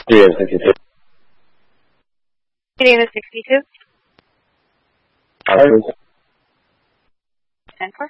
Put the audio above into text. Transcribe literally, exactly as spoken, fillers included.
three and sixty-two. Getting the sixty-two. Approved. ten four.